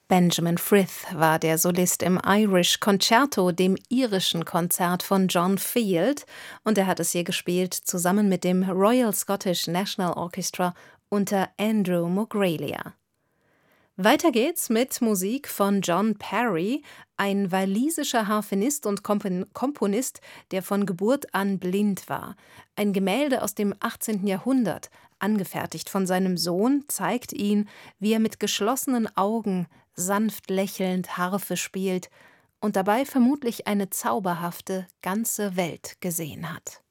Benjamin Frith war der Solist im Irish Concerto, dem irischen Konzert von John Field, und er hat es hier gespielt zusammen mit dem Royal Scottish National Orchestra unter Andrew Mogralia. Weiter geht's mit Musik von John Parry, ein walisischer Harfenist und Komponist, der von Geburt an blind war. Ein Gemälde aus dem 18. Jahrhundert, angefertigt von seinem Sohn, zeigt ihn, wie er mit geschlossenen Augen sanft lächelnd Harfe spielt und dabei vermutlich eine zauberhafte ganze Welt gesehen hat.